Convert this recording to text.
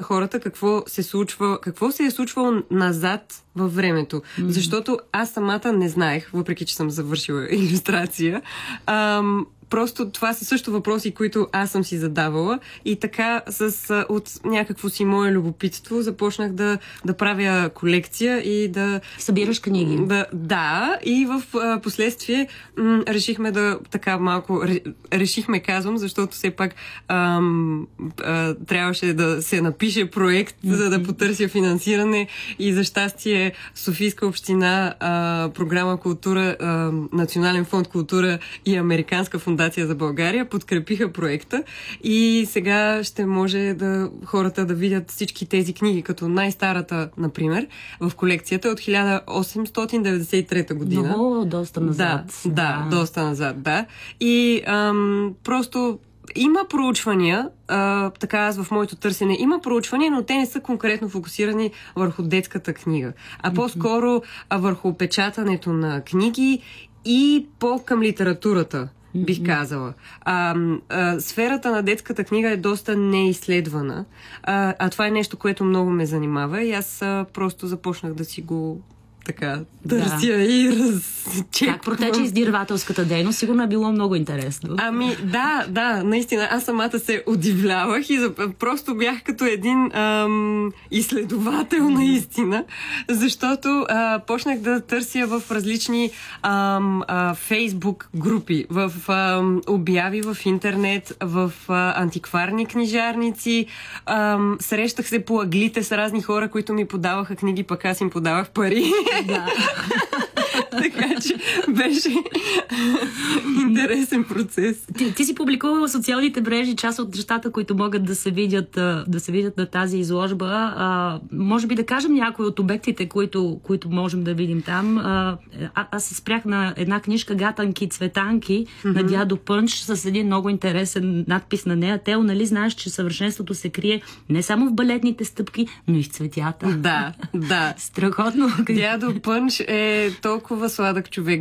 хората какво се е случвало назад във времето. Защото аз самата не знаех, въпреки че съм завършила илюстрация. Просто това са също въпроси, които аз съм си задавала и така от някакво си мое любопитство започнах да правя колекция и да... Събираш книги. Да, и в последствие решихме решихме, казвам, защото все пак трябваше да се напише проект, за да потърся финансиране и за щастие Софийска община, програма Култура, Национален фонд Култура и Американска фондация за България подкрепиха проекта и сега ще може хората да видят всички тези книги, като най-старата, например, в колекцията от 1893 година. Много, доста назад. Да, доста назад, да. И просто има проучвания, така аз в моето търсене, има проучвания, но те не са конкретно фокусирани върху детската книга, а по-скоро върху печатането на книги и към литературата, бих казала. Сферата на детската книга е доста неизследвана, а това е нещо, което много ме занимава и аз просто започнах да си го търся и разчеквам. Как протече издирвателската дейност? Сигурно е било много интересно. Да, наистина. Аз самата се удивлявах и просто бях като един изследовател наистина, защото почнах да търся в различни Фейсбук групи, в обяви в интернет, в антикварни книжарници. Срещах се по аглите с разни хора, които ми подаваха книги, пък аз им подавах пари. Да. Така че беше интересен процес. Ти си публикувала в социалните мрежи част от нещата, които могат да се видят на тази изложба. Може би да кажем някои от обектите, които можем да видим там. Аз се спрях на една книжка "Гатанки, цветанки" на дядо Пънч с един много интересен надпис на нея. Тео, нали знаеш, че съвършенството се крие не само в балетните стъпки, но и в цветята. Да. Страхотно. Дядо Пънч е толкова сладък човек.